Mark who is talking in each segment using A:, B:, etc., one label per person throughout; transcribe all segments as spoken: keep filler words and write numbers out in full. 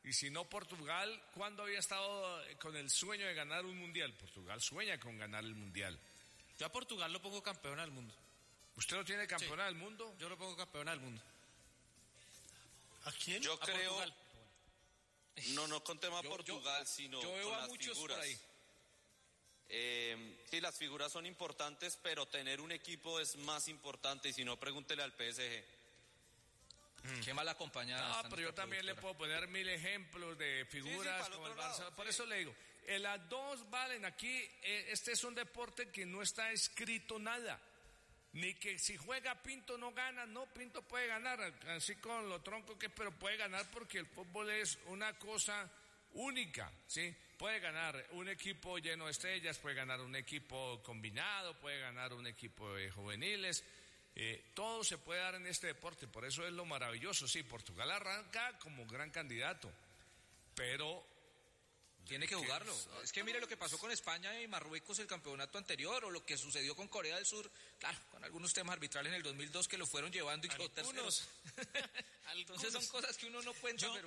A: Y si no Portugal, ¿cuándo había estado con el sueño de ganar un mundial? Portugal sueña con ganar el mundial.
B: Yo a Portugal lo pongo campeona del mundo.
A: ¿Usted lo tiene campeona
B: sí.
A: del mundo?
B: Yo lo pongo campeona del mundo.
C: ¿A quién?
D: Yo
B: a
D: creo...
B: Portugal.
D: No, no con tema
B: yo,
D: Portugal,
B: yo,
D: sino
B: yo veo
D: con
B: a
D: las
B: muchos
D: figuras.
B: por ahí.
D: Eh, sí, las figuras son importantes, pero tener un equipo es más importante. Y si no, pregúntele al P S G.
B: Mm. Qué mal acompañada.
A: No, pero yo también productora. Le puedo poner mil ejemplos de figuras sí, sí, como el Barça. Lado, por sí. Eso le digo, en las dos valen aquí. Eh, este es un deporte que no está escrito nada. Ni que si juega Pinto no gana. No, Pinto puede ganar, así con lo tronco que es, pero puede ganar porque el fútbol es una cosa única, ¿sí? Puede ganar un equipo lleno de estrellas, puede ganar un equipo combinado, puede ganar un equipo de juveniles, eh, todo se puede dar en este deporte, por eso es lo maravilloso. Sí, Portugal arranca como gran candidato, pero
B: tiene que jugarlo. Es que mire lo que pasó con España y Marruecos el campeonato anterior, o lo que sucedió con Corea del Sur, claro, con algunos temas arbitrales en el dos mil dos que lo fueron llevando y quedó terceros. Entonces son cosas que uno no cuenta,
C: yo,
B: pero...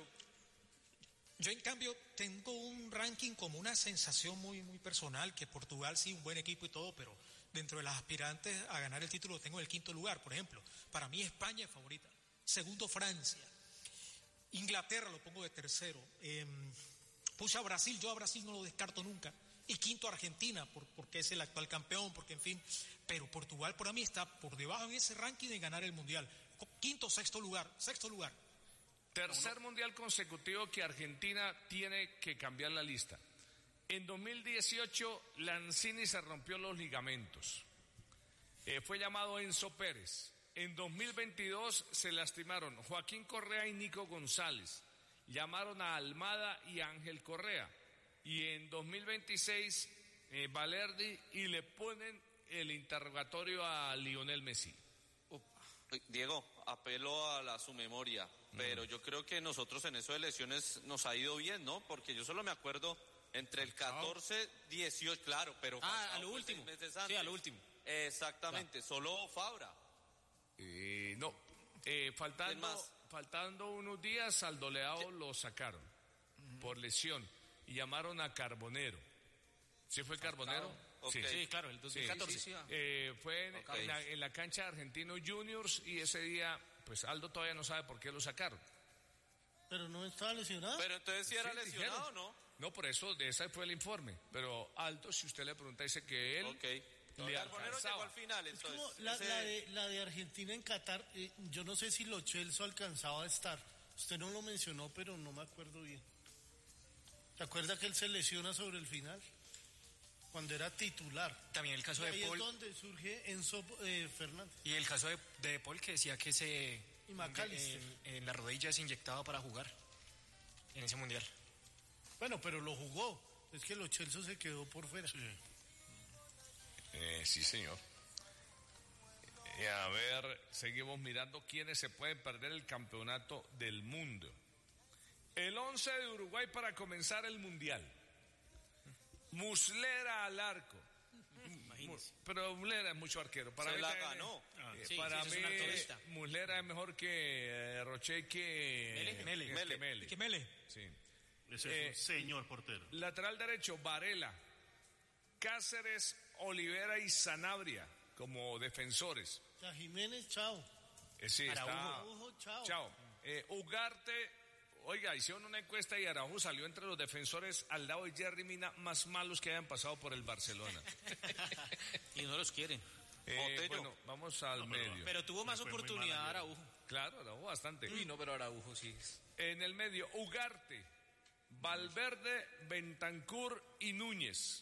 C: Yo en cambio tengo un ranking como una sensación muy, muy personal, que Portugal sí, un buen equipo y todo, pero dentro de las aspirantes a ganar el título tengo el quinto lugar, por ejemplo. Para mí España es favorita. Segundo Francia. Inglaterra lo pongo de tercero. Eh, Puse a Brasil, yo a Brasil no lo descarto nunca. Y quinto Argentina, por, porque es el actual campeón, porque en fin. Pero Portugal para mí está por debajo en ese ranking de ganar el mundial. Quinto, sexto lugar, sexto lugar.
A: Tercer no? mundial consecutivo que Argentina tiene que cambiar la lista. En dos mil dieciocho, Lanzini se rompió los ligamentos. Eh, fue llamado Enzo Pérez. En dos mil veintidós se lastimaron Joaquín Correa y Nico González. Llamaron a Almada y a Ángel Correa. Y en dos mil veintiséis, eh, Valerdi, y le ponen el interrogatorio a Lionel Messi.
D: Diego, apelo a, la, a su memoria, pero mm. yo creo que nosotros en eso de lesiones nos ha ido bien, ¿no? Porque yo solo me acuerdo entre el catorce, dieciocho, claro, pero...
B: Ah, a lo último. Sí, a lo último.
D: Exactamente, claro. Solo Fabra.
A: Eh, no, eh, faltando, faltando unos días al Doleado lo sacaron mm. por lesión y llamaron a Carbonero. ¿Sí fue Carbonero?
B: Okay. Sí. sí, claro, el dos mil catorce. Sí, sí, sí.
A: Eh, fue en, okay. en, la, en la cancha de Argentinos Juniors y ese día, pues Aldo todavía no sabe por qué lo sacaron.
C: Pero no estaba lesionado.
D: Pero entonces sí era sí, lesionado, ¿no?
A: No, por eso, de ese fue el informe. Pero Aldo, si usted le pregunta, dice que él...
D: Okay. Le Carbonero llegó al final, entonces.
E: Es como la, ese... la, de, la de Argentina en Qatar, eh, yo no sé si Lo Celso alcanzaba a estar. Usted no lo mencionó, pero no me acuerdo bien. ¿Se acuerda que él se lesiona sobre el final? Cuando era titular.
B: También el caso de
E: ahí
B: Paul.
E: Es donde surge Enzo eh, Fernández.
B: Y el caso de, de Paul, que decía que se
E: y McAllister.
B: En, en la rodilla se inyectaba para jugar en ese mundial.
E: Bueno, pero lo jugó. Es que Lo Celso se quedó por fuera.
A: Sí, eh, sí señor. Eh, a ver, seguimos mirando quiénes se pueden perder el campeonato del mundo. El once de Uruguay para comenzar el mundial. Muslera al arco.
B: Imagínese.
A: Pero Muslera es mucho arquero. Para
D: Se
A: mí
D: la
A: también,
D: ganó.
A: Ah, eh,
B: sí,
A: para
B: sí,
A: mí,
B: es
A: Muslera es mejor que eh, Roche que
B: Mele.
A: Mele.
D: Mele.
A: Que Mele.
C: Que Mele.
A: Sí.
F: Ese
A: Eh,
F: es un señor portero.
A: Lateral derecho, Varela, Cáceres, Olivera y Sanabria como defensores.
E: Ya Jiménez, chao.
A: Eh, sí,
E: Araujo,
A: está.
E: Araujo, chao.
A: Chao. Eh, Ugarte. Oiga, hicieron una encuesta y Araujo salió entre los defensores al lado de Jerry Mina más malos que hayan pasado por el Barcelona.
B: Y no los quieren.
A: Eh, bueno, vamos al
F: no, pero,
A: medio.
B: Pero tuvo más oportunidad Araujo.
A: Claro, Araujo bastante.
B: Uy, no, pero Araujo sí.
A: En el medio, Ugarte, Valverde, Bentancur y Núñez.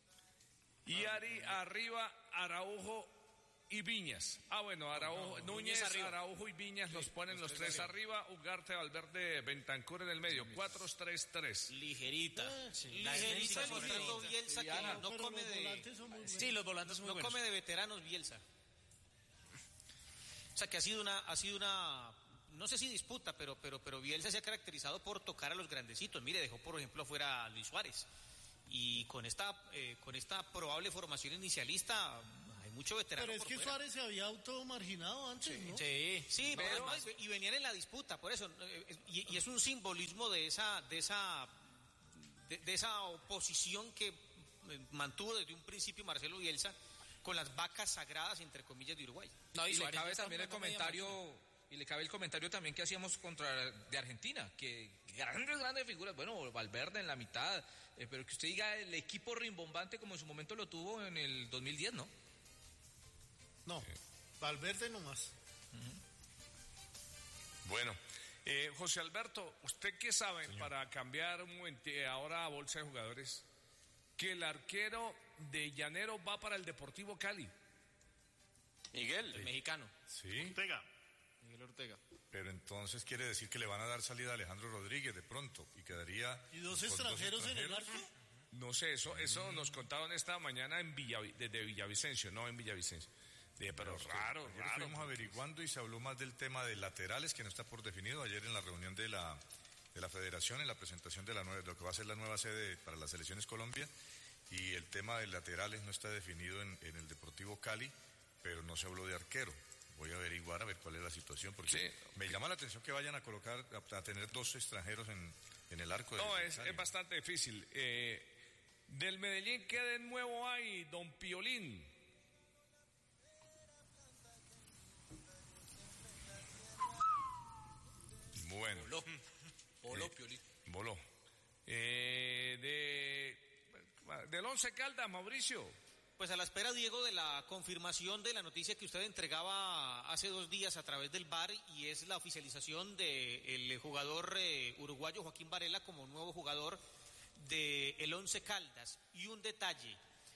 A: Y Ari arriba, Araujo y Viñas. Ah, bueno, Araujo, no, no, Núñez, Núñez Araujo y Viñas sí, los ponen los, los tres, tres arriba. arriba, Ugarte, Valverde, Bentancur en el medio, cuatro tres tres.
B: Ligerita.
E: Sí,
B: Ligerita demostrando Bielsa que
E: no,
B: no come de... Sí, los volantes son muy buenos. No come de veteranos Bielsa. O sea, que ha sido una... Ha sido una no sé si disputa, pero, pero, pero Bielsa se ha caracterizado por tocar a los grandecitos. Mire, dejó por ejemplo afuera a Luis Suárez. Y con esta, eh, con esta probable formación inicialista... Hay
F: mucho veterano.
E: Pero es que fuera. Suárez se había automarginado antes,
F: sí,
E: ¿no?
F: Sí, sí, pero además, y venían en la disputa, por eso, y, y es un simbolismo de esa, de esa, de, de esa oposición que mantuvo desde un principio Marcelo Bielsa con las vacas sagradas, entre comillas, de Uruguay.
B: No, y, y le cabe también el comentario, y le cabe el comentario también que hacíamos contra de Argentina, que grandes, grandes figuras, bueno, Valverde en la mitad, eh, pero que usted diga el equipo rimbombante como en su momento lo tuvo en el dos mil diez, ¿no?
E: No, sí. Valverde nomás.
A: Uh-huh. Bueno, eh, José Alberto, ¿usted qué sabe, señor, para cambiar un momento, ahora a bolsa de jugadores, que el arquero de Llanero va para el Deportivo Cali?
F: Miguel, el mexicano.
G: Sí.
F: Ortega. Miguel Ortega.
G: Pero entonces quiere decir que le van a dar salida a Alejandro Rodríguez de pronto y quedaría...
E: ¿Y dos extranjeros, dos extranjeros en el arco?
A: No sé, eso eso mm. nos contaron esta mañana en Villa, desde Villavicencio, no en Villavicencio. Sí, pero
G: pero
A: raro,
G: ayer
A: raro.
G: Estuvimos averiguando y se habló más del tema de laterales, que no está por definido. Ayer en la reunión de la, de la federación, en la presentación de, la nueva, de lo que va a ser la nueva sede para las selecciones Colombia, y el tema de laterales no está definido en, en el Deportivo Cali, pero no se habló de arquero. Voy a averiguar a ver cuál es la situación, porque sí, me llama la atención que vayan a colocar, a, a tener dos extranjeros en, en el arco.
A: No, es, es bastante difícil. Eh, del Medellín, ¿qué de nuevo hay, don Piolín? Bueno.
B: Voló. Voló,
A: eh,
B: Piolín.
A: Voló. Eh, de, del Once Caldas, Mauricio.
F: Pues a la espera, Diego, de la confirmación de la noticia que usted entregaba hace dos días a través del V A R, y es la oficialización del jugador eh, uruguayo Joaquín Varela como nuevo jugador del Once Caldas. Y un detalle,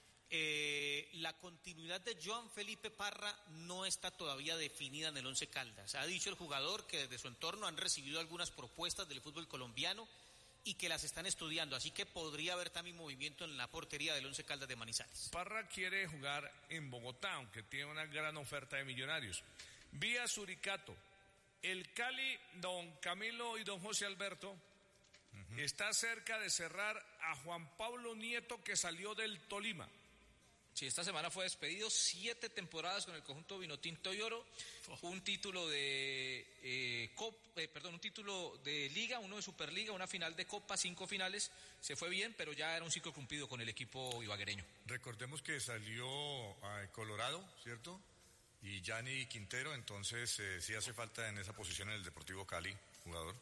F: eh, la continuidad de Joan Felipe Parra no está todavía definida en el Once Caldas. Ha dicho el jugador que desde su entorno han recibido algunas propuestas del fútbol colombiano y que las están estudiando, así que podría haber también movimiento en la portería del Once Caldas de Manizales.
A: Parra quiere jugar en Bogotá, aunque tiene una gran oferta de Millonarios. Vía Suricato, el Cali, don Camilo y don José Alberto, uh-huh, está cerca de cerrar a Juan Pablo Nieto, que salió del Tolima.
B: Sí, esta semana fue despedido, siete temporadas con el conjunto Vinotinto y Oro, un título de eh, Cop, eh, perdón, un título de Liga, uno de Superliga, una final de Copa, cinco finales, se fue bien, pero ya era un ciclo cumplido con el equipo ibaguereño.
G: Recordemos que salió a Colorado, ¿cierto? Y Gianni Quintero, entonces eh, sí hace falta en esa posición en el Deportivo Cali, jugador.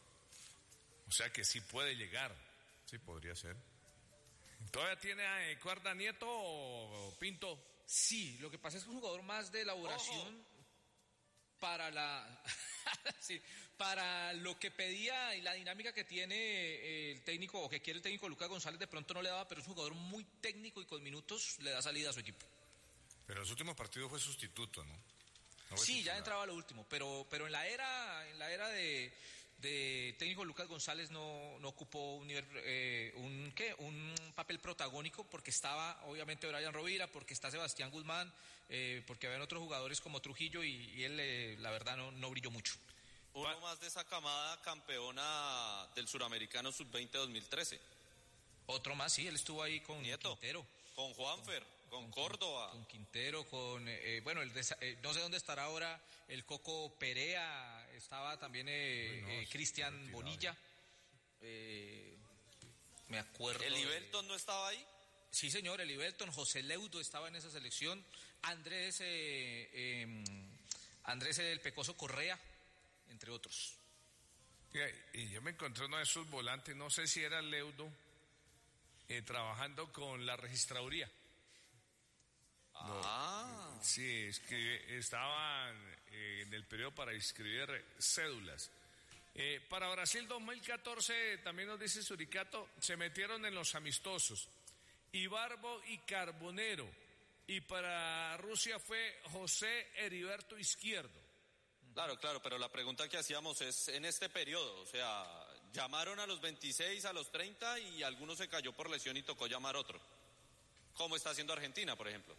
A: O sea que sí puede llegar.
G: Sí, podría ser.
A: ¿Todavía tiene eh, cuerda Nieto o Pinto?
B: Sí, lo que pasa es que es un jugador más de elaboración oh. para la sí, para lo que pedía y la dinámica que tiene el técnico o que quiere el técnico Lucas González, de pronto no le daba, pero es un jugador muy técnico y con minutos le da salida a su equipo.
G: Pero en los últimos partidos fue sustituto, ¿no?
B: no sí, titular. Ya entraba a lo último, pero pero en la era en la era de de técnico Lucas González no, no ocupó un nivel, eh, un qué, un papel protagónico, porque estaba obviamente Brian Rovira, porque está Sebastián Guzmán, eh, porque habían otros jugadores como Trujillo y, y él eh, la verdad no, no brilló mucho.
D: Uno más de esa camada campeona del Suramericano sub veinte dos mil trece.
B: Otro más, sí, él estuvo ahí con
D: Nieto,
B: Quintero.
D: Con Juanfer, con, con Córdoba.
B: Con Quintero, con, eh, bueno, el de, eh, no sé dónde estará ahora el Coco Perea, estaba también eh, no, eh, Cristian Bonilla. Eh, me acuerdo.
D: ¿El Ibelton de... no estaba ahí?
B: Sí, señor, el Ibelton, José Leudo estaba en esa selección, Andrés, eh, eh, Andrés el Pecoso Correa, entre otros.
A: Y yo me encontré uno de esos volantes, no sé si era Leudo, eh, trabajando con la registraduría.
D: Ah.
A: No, sí, es que estaban eh, en el periodo para inscribir cédulas. Eh, para Brasil dos mil catorce, también nos dice Suricato, se metieron en los amistosos Ibarbo y Carbonero, y para Rusia fue José Heriberto Izquierdo.
D: Claro, claro, pero la pregunta que hacíamos es en este periodo, o sea, llamaron a los veintiséis, a los treinta y alguno se cayó por lesión y tocó llamar otro. ¿Cómo está haciendo Argentina, por ejemplo?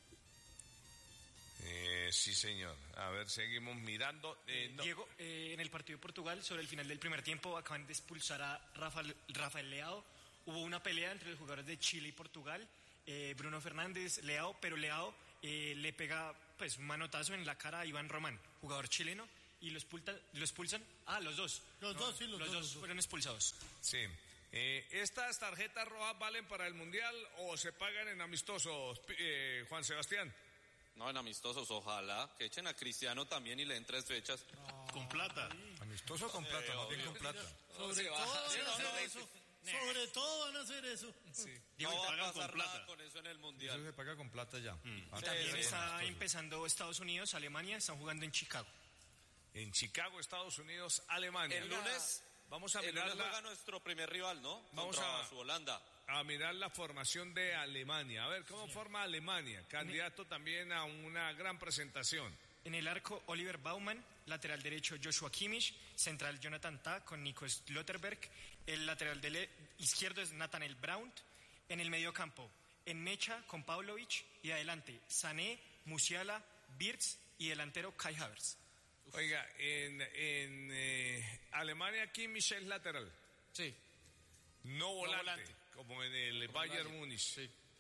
A: Eh, sí, señor. A ver, seguimos mirando. Eh, no.
H: Diego, eh, en el partido de Portugal, sobre el final del primer tiempo, acaban de expulsar a Rafael, Rafael Leao. Hubo una pelea entre los jugadores de Chile y Portugal, eh, Bruno Fernández, Leao, pero Leao eh, le pega pues un manotazo en la cara a Iván Román, jugador chileno, y lo expulsan, lo expulsan. Ah, los dos.
E: Los
H: no,
E: dos, sí, los,
H: los
E: dos,
H: dos
E: los dos
H: fueron expulsados.
A: Sí. Eh, ¿Estas tarjetas rojas valen para el Mundial o se pagan en amistosos, eh, Juan Sebastián?
D: No, en amistosos, ojalá que echen a Cristiano también y le den tres fechas.
I: Con plata.
G: Amistoso con plata, más bien con plata.
E: Sobre todo van a hacer eso. Sobre todo van a hacer eso.
A: Sí.
D: No va a
I: pagan
D: pasar
I: con
D: nada
I: plata.
D: con eso en el
G: Eso
D: Mundial.
G: se paga con plata ya.
H: Y
G: Antes
H: también
G: era con
H: está
G: amistoso.
H: empezando Estados Unidos, Alemania, están jugando en Chicago.
A: En Chicago, Estados Unidos, Alemania.
D: El lunes,
A: vamos a
D: el
A: mirar
D: lunes
A: la,
D: juega nuestro primer rival, ¿no?
A: Vamos
D: Contra
A: a-
D: su Holanda.
A: a mirar la formación de Alemania. A ver, ¿cómo forma Alemania? Candidato también a una gran presentación.
H: En el arco, Oliver Baumann, lateral derecho, Joshua Kimmich, central, Jonathan Tah con Nico Slotterberg, el lateral dele- izquierdo es Nathaniel Braun, en el medio campo, Enmecha con Pavlovic, y adelante, Sané, Musiala, Wirtz y delantero Kai Havertz.
A: Oiga, en, en eh, Alemania Kimmich es lateral,
F: Sí.
A: no volante,
F: volante.
A: como en el Bayern Múnich.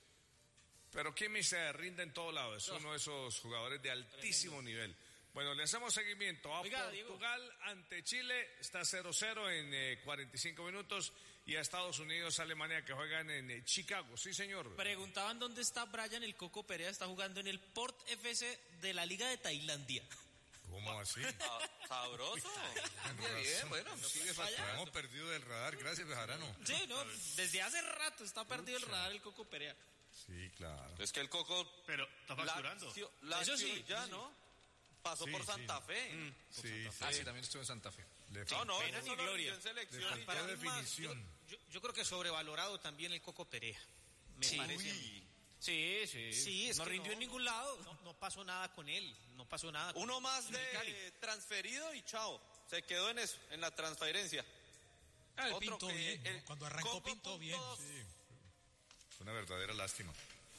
A: Pero Kimmich se rinde en todo lado, es uno de esos jugadores de altísimo nivel. Bueno, le hacemos seguimiento a
F: Oiga, Diego.
A: Portugal ante Chile, está cero cero en eh, cuarenta y cinco minutos, y a Estados Unidos, Alemania, que juegan en eh, Chicago. Sí, señor.
J: Preguntaban dónde está Brian el Coco Perea, está jugando en el Port F C de la Liga de Tailandia.
G: ¿Cómo así?
D: Sa- Sabroso.
B: Bien, bien, bueno, sigue
G: Lo hemos perdido del radar, gracias, Bejarano.
J: Sí, no, desde hace rato está perdido el radar el Coco Perea.
G: Sí, claro.
D: Es que el Coco...
I: Pero está facturando.
D: Lazio- Lazio
J: Eso sí,
D: ya,
J: eso sí.
D: ¿no? Pasó
G: Sí,
D: por
G: sí.
D: Santa Fe.
G: Sí,
B: Ah, sí, también estuvo en Santa Fe.
G: le
D: No, no,
J: Pena
D: eso
J: ni
D: no lo
J: gloria.
D: vio en selección.
G: faltó
F: Para mí más,
G: definición.
F: yo, yo creo que sobrevalorado también el Coco Perea. Me
J: Sí.
F: parece.
D: Uy.
J: Sí, sí.
F: Sí, es
J: no
F: que
J: rindió
F: no,
J: en ningún lado.
F: No, no pasó nada con él. No pasó nada. con
D: Uno
F: él.
D: más
F: En el Cali.
D: de transferido y chao. Se quedó en eso, en la transferencia.
C: Ah, él
D: Otro
C: pintó
D: que
C: bien, ¿no?
D: el
C: Cuando arrancó
D: Coco
C: pintó
D: punto
C: bien.
D: dos.
G: Sí. Fue una verdadera lástima.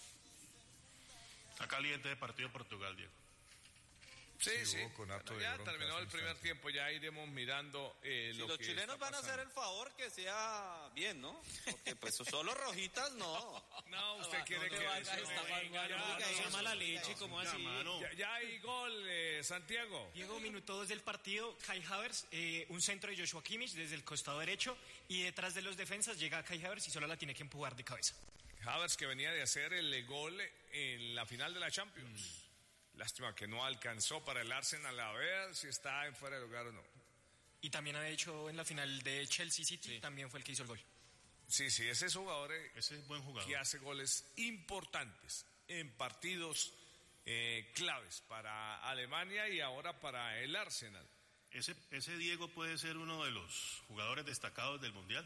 I: Está caliente de partido Portugal, Diego.
A: Sí,
G: Sí,
A: sí.
G: hubo con harto
A: Bueno,
G: de
A: ya
G: bronca
A: terminó
G: esa
A: el primer
G: instancia.
A: tiempo, ya iremos mirando eh,
D: Si
A: lo
D: los
A: que
D: chilenos
A: está
D: van a hacer
A: pasando.
D: el favor que sea bien, ¿no? Porque pues solo rojitas no.
A: No, usted quiere
J: te
A: que...
J: vayas,
A: eso-
J: está mal,
A: venga,
J: mano.
A: ya,
J: Oiga,
A: no,
J: esa
A: no,
J: mala
A: no,
J: leche, ¿cómo así?
I: mano.
A: Ya, ya hay gol, eh, Santiago.
H: Diego, minuto dos del partido, Kai Havertz, eh, un centro de Joshua Kimmich desde el costado derecho, y detrás de los defensas llega Kai Havertz y solo la tiene que empujar de cabeza.
A: Havertz, que venía de hacer el gol en la final de la Champions. Lástima que no alcanzó para el Arsenal, a ver si está en fuera de lugar o no.
H: Y también ha hecho en la final de Chelsea City, también fue el que hizo el gol.
A: Sí, sí, ese es jugador eh,
I: Ese es buen jugador.
A: que hace goles importantes en partidos eh, claves para Alemania y ahora para el Arsenal.
I: Ese, ese Diego puede ser uno de los jugadores destacados del Mundial.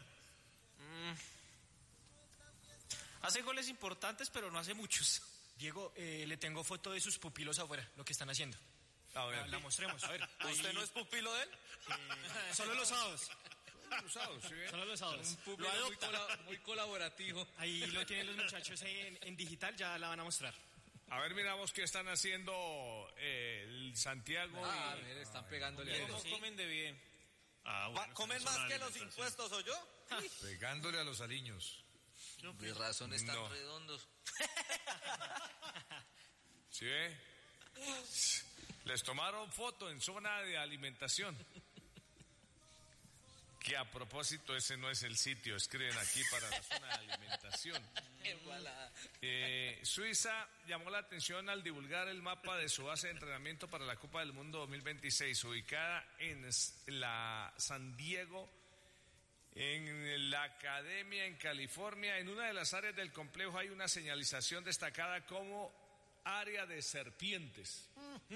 J: Hace goles importantes, pero no hace muchos.
H: Diego, eh, le tengo foto de sus pupilos afuera, lo que están haciendo.
A: A ver,
H: La, la mostremos, a ver.
D: ¿Usted no es pupilo de él?
H: Solo los sábados,
A: cruzados, ¿sí ven?
H: solo los sábados.
B: Lo
H: Lo adopta.
B: muy, cola- muy colaborativo.
H: Ahí lo tienen los muchachos en, en digital, ya la van a mostrar.
A: A ver, miramos qué están haciendo eh, el Santiago.
B: Ah,
A: y-
B: mire, están pegándole a
J: ¿Cómo
B: él.
J: comen de bien?
I: Ah,
D: Va-
I: bueno,
D: ¿Comen
I: esa es
D: más
I: una
D: que los
I: alimentación.
D: impuestos o yo?
G: Pegándole a los aliños.
B: De razón están
A: No.
B: redondos.
A: ¿Sí ve? Les tomaron foto en zona de alimentación. Que a propósito, ese no es el sitio, escriben aquí para la zona de alimentación. Eh, Suiza llamó la atención al divulgar el mapa de su base de entrenamiento para la Copa del Mundo dos mil veintiséis, ubicada en s- la San Diego, en la Academia en California. En una de las áreas del complejo hay una señalización destacada como área de serpientes,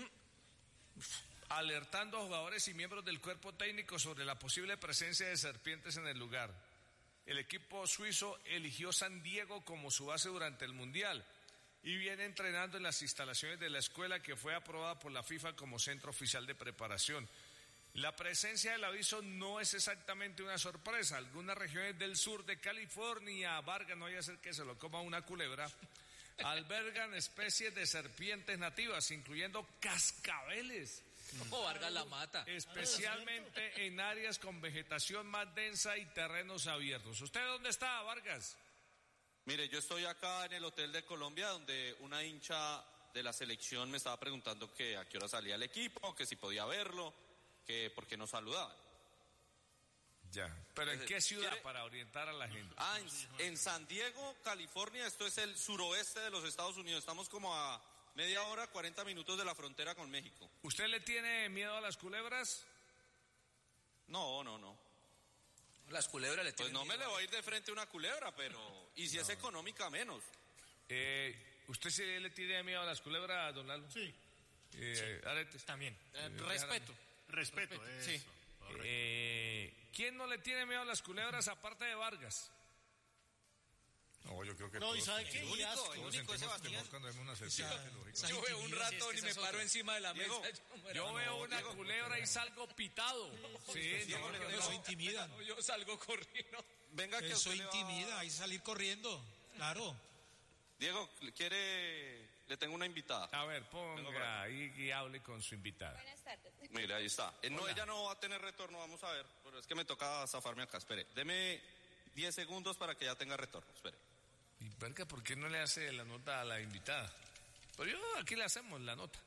A: alertando a jugadores y miembros del cuerpo técnico sobre la posible presencia de serpientes en el lugar. El equipo suizo eligió San Diego como su base durante el Mundial y viene entrenando en las instalaciones de la escuela que fue aprobada por la FIFA como centro oficial de preparación. La presencia del aviso no es exactamente una sorpresa. Algunas regiones del sur de California, Vargas, no vaya a ser que se lo coma una culebra, albergan especies de serpientes nativas, incluyendo cascabeles,
B: O Vargas la mata.
A: especialmente en áreas con vegetación más densa y terrenos abiertos. ¿Usted dónde está, Vargas?
D: Mire, yo estoy acá en el Hotel de Colombia, donde una hincha de la selección me estaba preguntando que a qué hora salía el equipo, que si podía verlo, que por qué no saludaban.
A: Ya, pero ¿en qué ciudad
D: ¿quiere?
A: para orientar a la gente?
D: Ah, en, en San Diego, California, esto es el suroeste de los Estados Unidos, estamos como a media hora, cuarenta minutos de la frontera con México.
A: ¿Usted le tiene miedo a las culebras?
D: No, no, no.
B: Las culebras le
D: Pues
B: tienen
D: no me
B: miedo.
D: le voy a ir de frente a una culebra, pero... Y si es económica, menos.
A: Eh, ¿Usted sí le tiene miedo a las culebras, don Lalo?
E: Sí.
A: Eh, Aretes.
C: También.
F: Eh, respeto.
I: Respeto,
F: Respeto,
I: eso.
F: sí.
I: Correcto.
A: Eh, ¿Quién no le tiene miedo a las culebras aparte de Vargas?
G: No, yo creo que
E: No, y
G: todos,
E: sabe qué
F: El único,
E: asco.
F: el
G: todos
F: único es
G: sentimos
F: Sebastián.
G: temor cuando vemos una serpiente.
C: Esa-
G: lógico.
C: esa
B: Yo veo un
C: intimida, sí, es
B: ratón
C: que
B: y
C: esa
B: me
C: es
B: paro
C: otra.
B: encima de la mesa.
D: Diego,
B: Yo muero.
A: Yo veo una
D: Diego.
A: culebra y salgo pitado. Sí,
D: Diego,
A: no, no,
D: Diego,
A: no.
C: Eso intimida.
B: No, yo salgo corriendo.
D: Venga que
C: Eso
D: usted le va-
C: intimida, hay que salir corriendo. Claro.
D: Diego, ¿quiere...? Le tengo una invitada.
A: A ver,
D: Vengo por
A: ponga ahí y hable con su invitada.
K: Buenas tardes.
D: Mira, ahí está. Eh, no,
A: Hola.
D: ella no va a tener retorno, vamos a ver. Pero es que me toca zafarme acá, espere. Deme diez segundos para que ella tenga retorno, espere.
A: Y verga, ¿por qué no le hace la nota a la invitada? Pero yo aquí le hacemos la nota.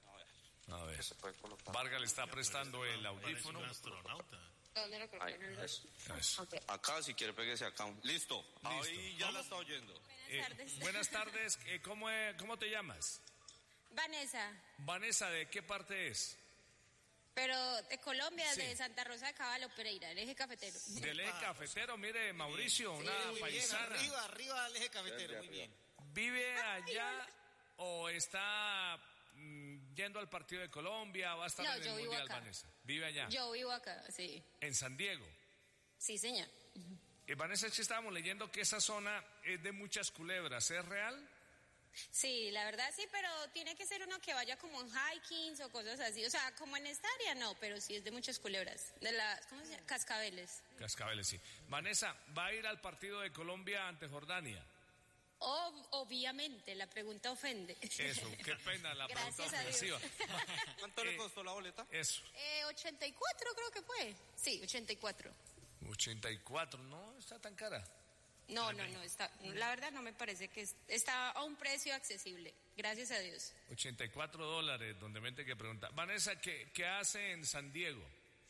A: A ver.
D: Se puede colocar.
A: Vargas le está prestando el
I: Parece
A: audífono.
I: un astronauta.
K: ¿Dónde lo
D: Ahí,
K: colocan?
D: eso.
A: Eso.
K: Ok.
D: Acá, si quiere, péguese acá. Listo. Ahí ya la está oyendo.
K: Buenas
A: Eh,
K: tardes.
A: buenas tardes. Eh, ¿cómo, eh, ¿Cómo te llamas?
K: Vanessa,
A: Vanessa, ¿de qué parte es?
K: pero de Colombia,
A: Sí.
K: de Santa Rosa de Caballo, Pereira, el eje cafetero.
A: Del eje cafetero, mire, Mauricio, una
F: Sí, muy bien,
A: paisana.
F: arriba, arriba al eje cafetero, muy bien.
A: ¿Vive allá o está mm, yendo al partido de Colombia? ¿Va a estar
K: No,
A: en el
K: yo vivo
A: Mundial,
K: acá.
A: Vanessa? ¿Vive allá?
K: Yo vivo acá, sí.
A: En San Diego.
K: Sí, señor.
A: Eh, Vanessa, es que estábamos leyendo que esa zona es de muchas culebras. ¿Es real?
K: Sí, la verdad sí, pero tiene que ser uno que vaya como en hikings o cosas así. O sea, como en esta área no, pero sí es de muchas culebras. De las, ¿cómo se llama? Cascabeles.
A: Cascabeles, sí. Vanessa, ¿va a ir al partido de Colombia ante Jordania?
K: Ob- obviamente, la pregunta ofende.
A: Eso, qué pena la pregunta
K: Gracias a Dios.
A: ofensiva.
D: ¿Cuánto
A: Eh,
D: le costó la boleta?
A: Eso,
K: Eh, ochenta y cuatro creo que fue. Sí, ochenta y cuatro.
A: ochenta y cuatro, no está tan cara.
K: No, no, no, está, la verdad no me parece que es- está a un precio accesible, gracias a Dios.
A: ochenta y cuatro dólares, donde mente que pregunta. Vanessa, ¿qué, qué hace en San Diego?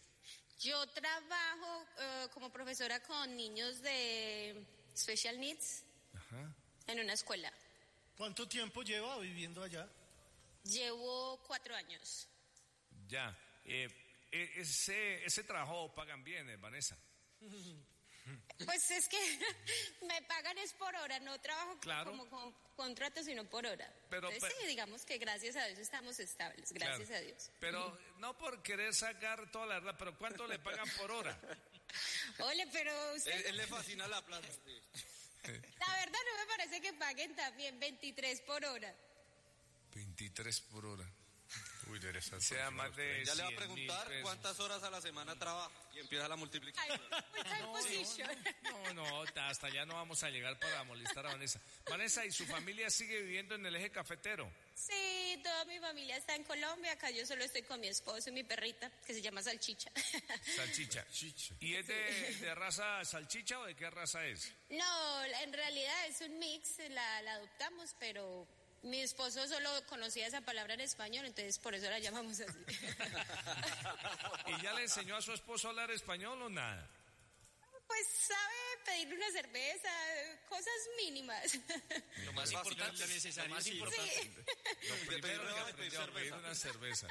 K: Yo trabajo eh, como profesora con niños de special needs
A: Ajá.
K: en una escuela.
E: ¿Cuánto tiempo lleva viviendo allá?
K: Llevo cuatro años.
A: Ya. Eh, eh, ese, ese trabajo pagan bien, eh, Vanessa.
K: Pues es que me pagan es por hora, no trabajo
A: Claro.
K: como con contrato, sino por hora.
A: Pero,
K: Entonces,
A: pe-
K: sí, digamos que gracias a Dios estamos estables, gracias
A: Claro.
K: a Dios.
A: Pero no por querer sacar toda la verdad, pero ¿cuánto le pagan por hora?
K: Ole, pero usted,
D: Él, él le fascina la plata. sí.
K: la verdad no me parece que paguen también veintitrés por hora.
A: veintitrés por hora.
G: Uy, debería estar
A: Sea
G: por encima
A: más
G: de los
A: de
D: Ya le va a
A: cien mil
D: preguntar
A: pesos.
D: cuántas horas a la semana trabaja y empieza la multiplicación.
K: Full time position.
A: No, no, hasta allá no vamos a llegar para molestar a Vanessa. Vanessa, ¿y su familia sigue viviendo en el eje cafetero?
K: Sí, toda mi familia está en Colombia, acá yo solo estoy con mi esposo y mi perrita, que se llama Salchicha.
A: Salchicha. ¿Y es de, de raza salchicha o de qué raza es?
K: No, la- en realidad es un mix, la, la adoptamos, pero mi esposo solo conocía esa palabra en español, entonces por eso la llamamos así.
A: ¿Y ya le enseñó a su esposo a hablar español o nada?
K: Pues sabe pedirle una cerveza, cosas mínimas.
B: Lo más importante,
F: Lo necesario,
B: lo más
F: sí.
B: importante.
K: Sí,
A: Lo primero
D: pedir
A: que
D: una-
A: aprendió a pedir una cerveza.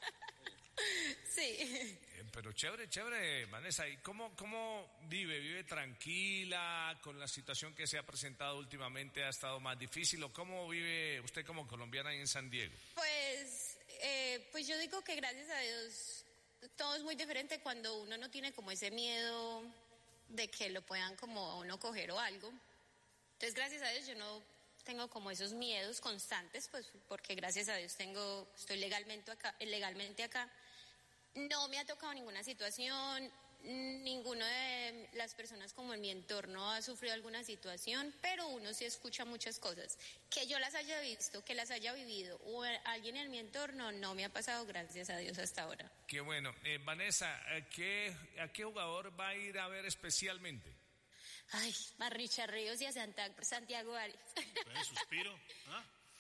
K: sí.
A: Eh, Pero chévere, chévere, Vanessa. ¿Y cómo, cómo vive? ¿Vive tranquila con la situación que se ha presentado últimamente? ¿Ha estado más difícil? ¿O cómo vive usted como colombiana ahí en San Diego?
K: Pues, eh, pues yo digo que gracias a Dios todo es muy diferente cuando uno no tiene como ese miedo de que lo puedan como a uno coger o algo. Entonces, gracias a Dios yo no tengo como esos miedos constantes, pues porque gracias a Dios tengo, estoy legalmente acá, legalmente acá. No me ha tocado ninguna situación, ninguno de las personas como en mi entorno ha sufrido alguna situación, pero uno sí escucha muchas cosas. Que yo las haya visto, que las haya vivido, o alguien en mi entorno, no me ha pasado, gracias a Dios, hasta ahora.
A: Qué bueno. Eh, Vanessa, ¿a qué, ¿a qué jugador va a ir a ver especialmente?
K: Ay, a Richard Ríos y a Santa- Santiago Arias.
I: ¿Puede suspiro? ¿Ah?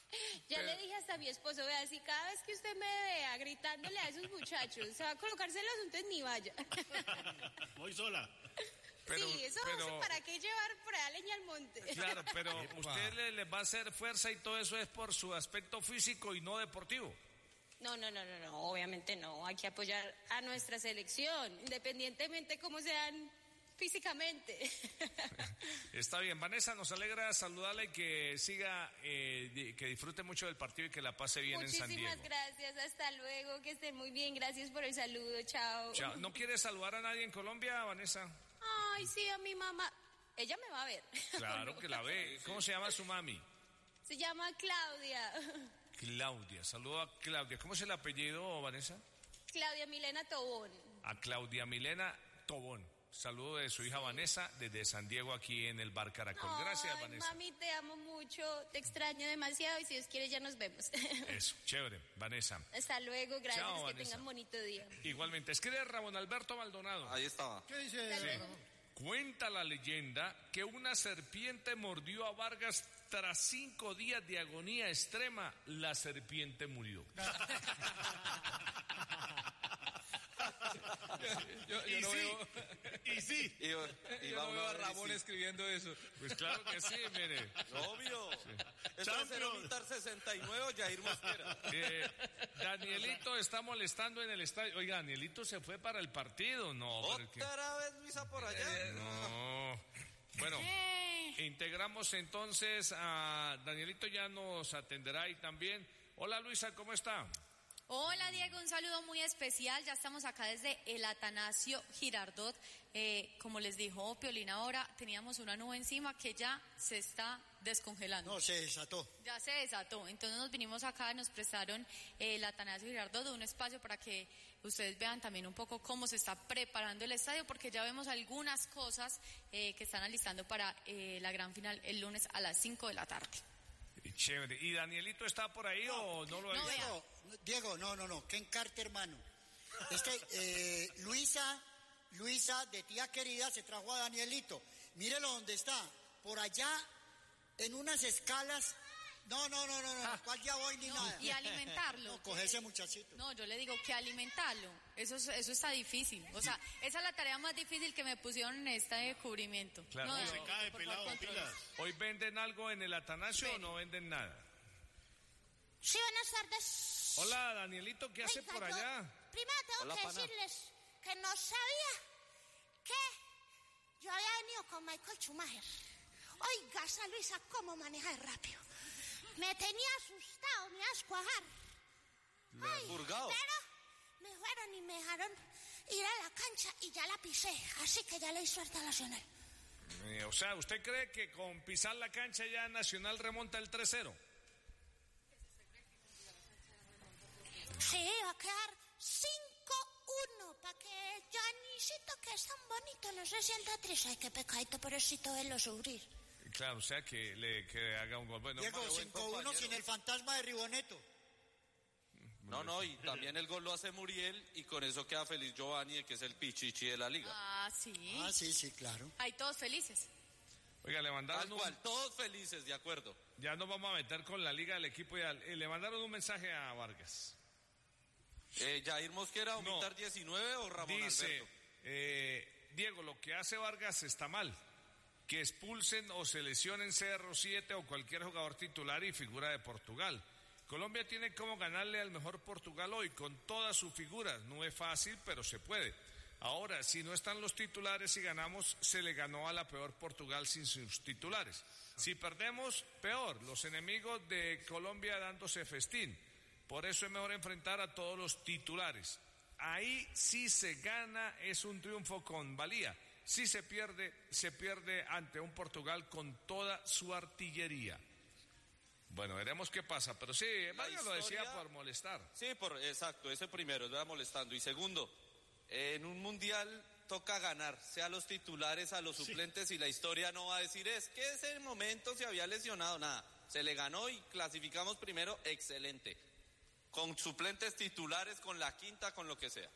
K: Ya
A: Pero-
K: le dije hasta a mi esposo, vea, si cada vez que usted me vea gritándole a esos muchachos, se va a colocar celoso, entonces ni vaya.
I: Voy sola.
A: Pero-
K: sí, eso,
A: pero-
K: eso para qué llevar por allá leña al monte.
A: Claro, pero usted le, le va a hacer fuerza y todo eso es por su aspecto físico y no deportivo.
K: No, no, no, no, no, obviamente no. Hay que apoyar a nuestra selección, independientemente cómo sean físicamente.
A: Está bien, Vanessa, nos alegra saludarla y que siga, eh, di- que disfrute mucho del partido y que la pase bien en San Diego.
K: Muchísimas gracias, hasta luego, que estén muy bien, gracias por el saludo, chao.
A: Chao. ¿No quiere saludar a nadie en Colombia, Vanessa?
K: Ay, sí, a mi mamá. Ella me va a ver.
A: Claro que la ve. ¿Cómo se llama su mami?
K: Se llama Claudia.
A: Claudia. Saludo a Claudia. ¿Cómo es el apellido, Vanessa?
K: Claudia Milena Tobón.
A: A Claudia Milena Tobón. Saludo de su hija Vanessa desde San Diego aquí en el Bar Caracol. Gracias,
K: Ay,
A: Vanessa.
K: mami, te amo mucho, te extraño demasiado y si Dios quiere ya nos vemos.
A: Eso, chévere, Vanessa.
K: Hasta luego, gracias,
A: Chao,
K: que
A: Vanessa.
K: tengan bonito día.
A: Igualmente, escribe Ramón Alberto Maldonado.
D: Ahí estaba.
E: ¿Qué dice?
A: Sí. Cuenta la leyenda que una serpiente mordió a Vargas tras cinco días de agonía extrema. La serpiente murió.
B: Yo, yo
I: Y
B: no
I: sí,
B: veo,
I: y sí.
D: Y, y
B: yo
D: va
B: no
D: uno
B: veo a
D: ver y
B: Ramón
D: sí.
B: escribiendo eso.
A: Pues claro que sí, mire.
D: Obvio. Esto es
I: Champions.
D: cero Militar sesenta y nueve, Jair Mosquera.
A: Eh, Danielito está molestando en el estadio. Oiga, Danielito se fue para el partido. No, pero es que-
D: Otra vez Luisa por allá.
A: no. Bueno, integramos entonces a Danielito, ya nos atenderá y también. Hola Luisa, ¿cómo está?
L: Hola Diego, un saludo muy especial. Ya estamos acá desde el Atanasio Girardot. Eh, como les dijo Piolín ahora, teníamos una nube encima que ya se está descongelando.
M: No, se desató.
L: Ya se desató. Entonces nos vinimos acá, nos prestaron eh, el Atanasio Girardot, un espacio para que ustedes vean también un poco cómo se está preparando el estadio, porque ya vemos algunas cosas eh, que están alistando para eh, la gran final el lunes a las cinco de la tarde.
A: Chévere. ¿Y Danielito está por ahí o no lo ha
L: No,
A: visto?
L: vea.
M: Diego, Diego, no, no, no, Ken Carter, hermano. Este, eh, Luisa, Luisa, de tía querida, se trajo a Danielito. Mírelo donde está, por allá, en unas escalas. No, no, no, no, no, ¿cuál ya voy ni nada?
L: Y alimentarlo.
M: No, coge ese muchachito.
L: No, yo le digo que alimentarlo. Eso, es- eso está difícil. O sea, esa es la tarea más difícil que me pusieron en este cubrimiento.
A: Claro.
L: No,
A: No,
L: no,
I: Se cae
L: por
I: pelado,
L: favor,
I: pilas.
A: ¿Hoy venden algo en el Atanasio o no venden nada?
N: Sí, buenas tardes.
A: Hola Danielito, ¿qué hace
N: Oiga,
A: por
N: yo
A: allá?
N: Primero tengo
D: Hola,
N: que
D: pana.
N: decirles que no sabía que yo había venido con Michael Schumacher. Oiga, esa Luisa, cómo maneja de rápido. Me tenía asustado, me iba a escuajar. Ay,
D: Purgado.
N: pero me fueron y me dejaron ir a la cancha y ya la pisé. Así que ya le di suerte a Nacional.
A: Eh, o sea, ¿usted cree que con pisar la cancha ya Nacional remonta el tres cero?
N: Sí, va a quedar cinco uno para que Janisito, que es tan bonito, no se sienta triste. Ay, qué pecadito, pobrecito, verlo sufrir.
A: Claro, o sea, que le que haga un gol. Bueno,
M: Diego,
A: ma-
M: cinco uno sin el fantasma de Riboneto.
D: No, no, y también el gol lo hace Muriel y con eso queda feliz Giovanni, que es el pichichi de la liga.
L: Ah, sí.
M: Ah, sí, sí, claro.
L: Ahí todos felices.
A: Oiga, le mandaron
D: Tal
A: un-
D: cual, todos felices, de acuerdo.
A: ya nos vamos a meter con la liga del equipo. Ya, eh, le mandaron un mensaje a Vargas.
D: Eh, Jair Mosquera,
A: No.
D: Militar diecinueve o Ramón
A: Dice,
D: Alberto.
A: eh, Diego, lo que hace Vargas está mal. Que expulsen o seleccionen C R siete o cualquier jugador titular y figura de Portugal. Colombia tiene como ganarle al mejor Portugal hoy con todas sus figuras. No es fácil, pero se puede. Ahora, si no están los titulares y ganamos, se le ganó a la peor Portugal sin sus titulares. Si perdemos, peor. Los enemigos de Colombia dándose festín. Por eso es mejor enfrentar a todos los titulares. Ahí sí se gana, es un triunfo con valía. Si se pierde, se pierde ante un Portugal con toda su artillería. Bueno, veremos qué pasa, pero sí, Vargas lo decía
D: historia-
A: por molestar.
D: Sí, por, exacto, ese primero, lo va molestando. Y segundo, en un mundial toca ganar, sea los titulares, a los suplentes, y la historia no va a decir, es que ese momento se había lesionado, nada. Se le ganó y clasificamos primero, excelente. Con suplentes titulares, con la quinta, con lo que sea.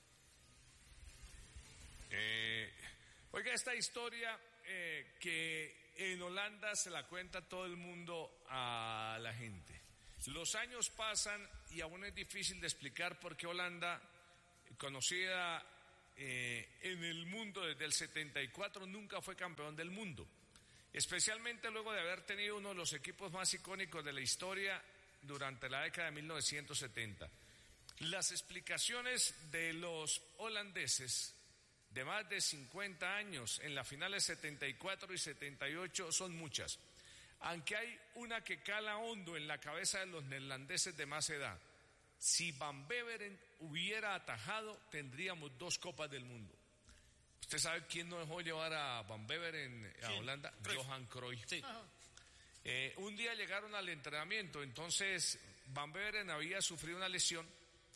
A: Eh, oiga, esta historia eh, que en Holanda se la cuenta todo el mundo a la gente. Los años pasan y aún es difícil de explicar por qué Holanda, conocida eh, en el mundo desde el setenta y cuatro, nunca fue campeón del mundo, especialmente luego de haber tenido uno de los equipos más icónicos de la historia durante la década de mil novecientos setenta. Las explicaciones de los holandeses de más de cincuenta años en las finales setenta y cuatro y setenta y ocho son muchas, aunque hay una que cala hondo en la cabeza de los neerlandeses de más edad. Si Van Beveren hubiera atajado, tendríamos dos Copas del Mundo. ¿Usted sabe quién no dejó llevar a Van Beveren a Holanda? Cruyff. Johan Cruyff. Sí. Eh, un día llegaron al entrenamiento, entonces Van Beveren había sufrido una lesión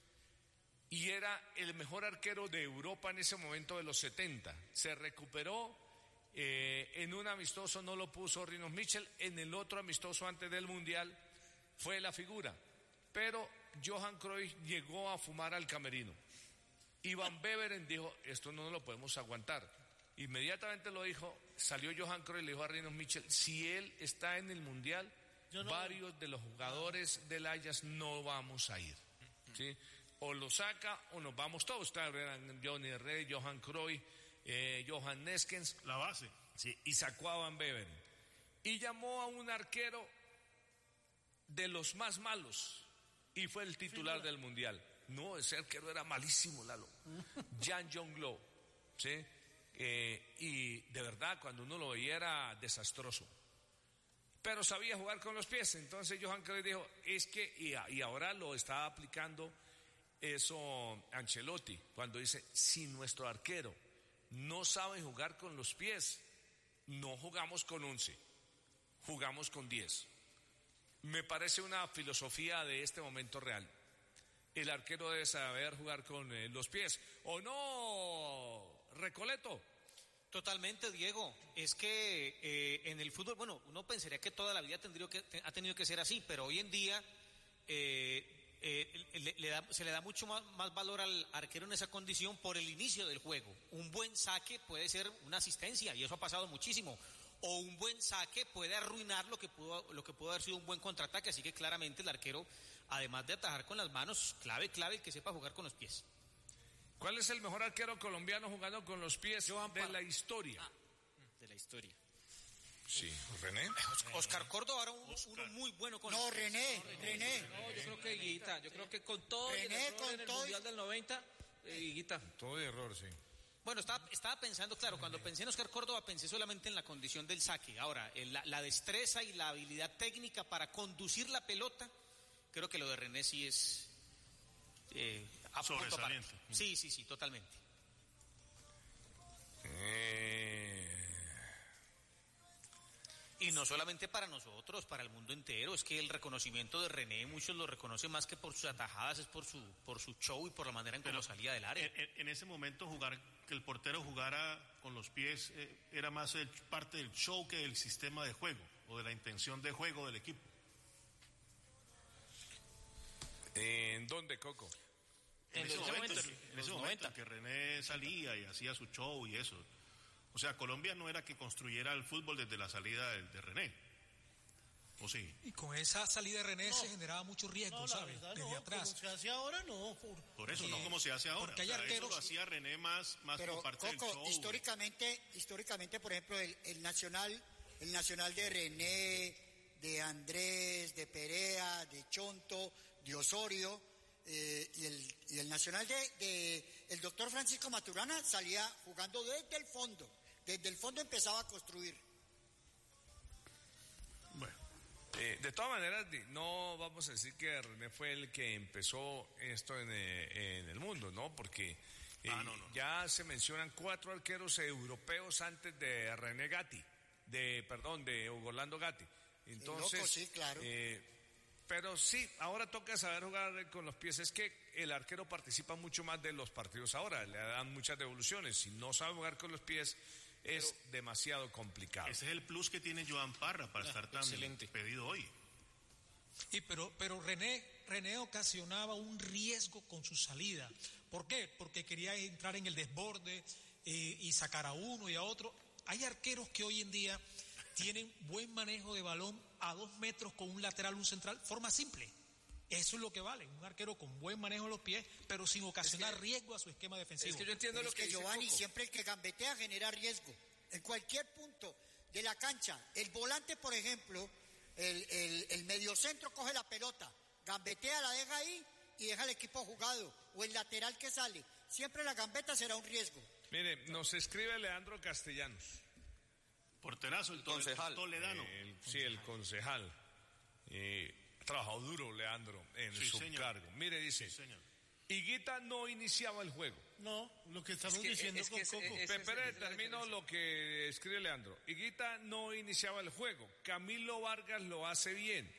A: y era el mejor arquero de Europa en ese momento de los setenta. Se recuperó, eh, en un amistoso no lo puso Rinus Michels, en el otro amistoso antes del Mundial fue la figura, pero Johan Cruyff llegó a fumar al camerino y Van Beveren dijo, esto no lo podemos aguantar. Inmediatamente lo dijo, salió Johan Cruyff y le dijo a Rinus Michels, si él está en el Mundial, no... varios de los jugadores del Ajax no vamos a ir, ¿sí? O lo saca o nos vamos todos. Eran Johnny Rey, Johan Cruyff, eh, Johan Neskens.
I: La base.
A: Sí, y sacó a Van Beveren. Y llamó a un arquero de los más malos y fue el titular sí, del Mundial. No, ese arquero era malísimo, Lalo. Jan Jonglou, ¿sí? Eh, y de verdad, cuando uno lo veía era desastroso. Pero sabía jugar con los pies. Entonces Johan Cruyff dijo, es que, y, y ahora lo estaba aplicando eso Ancelotti, cuando dice, si nuestro arquero no sabe jugar con los pies, no jugamos con once, jugamos con diez. Me parece una filosofía de este momento real. El arquero debe saber jugar con eh, los pies, ¿o no, Recoleto?
F: Totalmente, Diego. Es que eh, en el fútbol, bueno, uno pensaría que toda la vida tendría que, ha tenido que ser así, pero hoy en día eh, Eh, le, le da, se le da mucho más, más valor al arquero en esa condición por el inicio del juego. Un buen saque puede ser una asistencia, y eso ha pasado muchísimo, o un buen saque puede arruinar lo que pudo, lo que pudo haber sido un buen contraataque. Así que claramente el arquero, además de atajar con las manos, clave, clave el que sepa jugar con los pies.
A: ¿Cuál es el mejor arquero colombiano jugando con los pies Johan de Parra. la historia?
F: Ah, de la historia.
G: Sí, René.
F: Oscar Córdoba era un, uno muy bueno con
M: No,
F: los
M: René, René.
B: No, yo creo que Higuita, yo creo que con todo
M: René,
B: el error
M: con
B: en el
M: todo...
B: Mundial del noventa, eh, Higuita.
G: Todo de error, sí.
F: Bueno, estaba, estaba pensando, claro, cuando pensé en Oscar Córdoba pensé solamente en la condición del saque. Ahora, en la, la destreza y la habilidad técnica para conducir la pelota, creo que lo de René sí es eh, a punto aparte. Sí, sí, sí, totalmente.
A: Eh...
F: Y no solamente para nosotros, para el mundo entero. Es que el reconocimiento de René, muchos lo reconocen más que por sus atajadas, es por su por su show y por la manera en cómo salía del área.
I: En, en ese momento jugar, que el portero jugara con los pies, eh, era más el, parte del show que del sistema de juego, o de la intención de juego del equipo.
A: ¿En dónde, Coco?
I: En, en ese momento, momento, en ese momento en que René salía y hacía su show y eso. O sea, Colombia no era que construyera el fútbol desde la salida de, de René. ¿O sí?
C: Y con esa salida de René no, se generaba mucho riesgo,
E: no,
C: ¿sabes?
E: Verdad,
C: desde
E: no,
C: atrás.
E: Como se hace ahora, no.
I: Por, por eso, sí, no como se hace ahora.
C: Porque hay
I: o sea,
C: arqueros...
I: Eso lo hacía René más, más
M: Pero,
I: por parte
M: Coco,
I: del show.
M: históricamente, históricamente, por ejemplo, el, el nacional, el nacional de René, de Andrés, de Perea, de Chonto, de Osorio, eh, y, el, y el nacional de, de el doctor Francisco Maturana salía jugando desde el fondo. Desde el fondo empezaba a construir.
A: Bueno, eh, de todas maneras, no vamos a decir que René fue el que empezó esto en, eh, en el mundo, ¿no? Porque eh, ah, no, no. ya se mencionan cuatro arqueros europeos antes de René Gatti, de, perdón, de Hugo Orlando Gatti. Entonces,
M: loco, sí, claro.
A: Eh, pero sí, ahora toca saber jugar con los pies. Es que el arquero participa mucho más de los partidos ahora, le dan muchas devoluciones. Si no sabe jugar con los pies, es pero demasiado complicado.
I: Ese es el plus que tiene Johan Parra para ah, estar tan excelente pedido hoy.
C: Y pero, pero René, René ocasionaba un riesgo con su salida. ¿Por qué? Porque quería entrar en el desborde eh, y sacar a uno y a otro. Hay arqueros que hoy en día tienen buen manejo de balón a dos metros con un lateral, un central, forma simple. Eso es lo que vale, un arquero con buen manejo de los pies, pero sin ocasionar es que, riesgo a su esquema defensivo.
B: Es que yo entiendo lo
M: es
B: que,
M: que
B: dice
M: Giovanni,
B: Coco.
M: siempre el que gambetea genera riesgo. En cualquier punto de la cancha, el volante, por ejemplo, el, el, el mediocentro coge la pelota, gambetea, la deja ahí y deja al equipo jugado, o el lateral que sale. Siempre la gambeta será un riesgo.
A: Mire, nos escribe Leandro Castellanos.
I: Porterazo, el concejal. Toledano.
A: El, sí, el concejal. Eh, ha trabajado duro, Leandro, en
I: sí,
A: su
I: señor.
A: cargo. Mire, dice,
I: sí,
A: Higuita no iniciaba el juego.
E: No, lo que estamos
A: es que,
E: diciendo
A: es
E: con
A: que
E: Coco.
A: Es, es, Pero es termino lo que escribe Leandro. Higuita no iniciaba el juego. Camilo Vargas lo hace bien.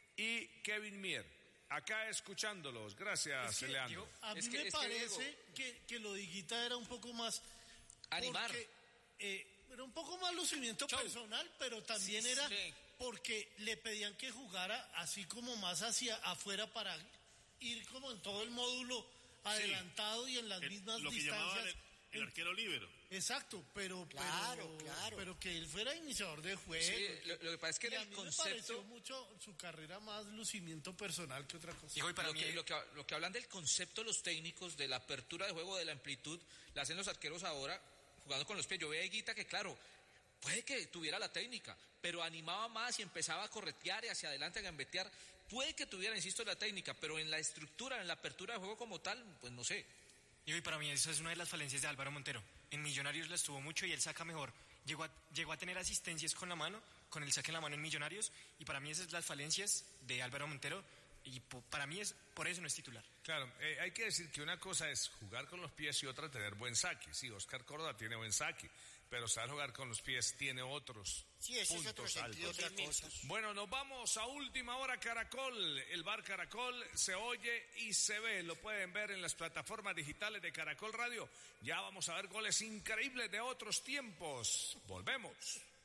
A: Y Kevin Mier. Acá escuchándolos. Gracias,
E: es que,
A: Leandro.
E: Yo, a mí
A: es
E: me
A: que,
E: parece que, que, que lo de Higuita era un poco más...
B: Animar.
E: Porque, eh, era un poco más lucimiento
B: Show.
E: personal, pero también
B: sí,
E: era
B: sí.
E: porque le pedían que jugara así como más hacia afuera para ir como en todo el módulo adelantado sí. y en las
I: el,
E: mismas
I: lo que
E: distancias.
I: El, el arquero líbero.
E: Exacto, pero
M: claro,
E: pero,
M: claro.
E: pero que él fuera iniciador de juego.
B: Sí, lo, lo que pasa es que
E: y
B: en
E: a
B: el
E: mí
B: concepto
E: me pareció mucho su carrera más lucimiento personal que otra cosa.
B: Y hoy para lo, mí... que, lo, que, lo que hablan del concepto los técnicos de la apertura de juego, de la amplitud, la hacen los arqueros ahora jugando con los pies. Yo veo a Higuita que claro, puede que tuviera la técnica, pero animaba más y empezaba a corretear y hacia adelante a gambetear. Puede que tuviera, insisto, la técnica, pero en la estructura, en la apertura de juego como tal, pues no sé.
H: Y hoy para mí esa es una de las falencias de Álvaro Montero. En Millonarios la estuvo mucho y él saca mejor. Llegó a, llegó a tener asistencias con la mano, con el saque en la mano en Millonarios, y para mí esas son las falencias de Álvaro Montero, y po, para mí es por eso no es titular.
A: Claro, eh, hay que decir que una cosa es jugar con los pies y otra tener buen saque. Sí, Oscar Córdoba tiene buen saque, pero saber jugar con los pies tiene otros
M: sí, ese
A: puntos
M: es otro sentido,
A: altos.
M: otra cosa.
A: Bueno, nos vamos a última hora Caracol. El bar Caracol se oye y se ve. Lo pueden ver en las plataformas digitales de Caracol Radio. Ya vamos a ver goles increíbles de otros tiempos. Volvemos.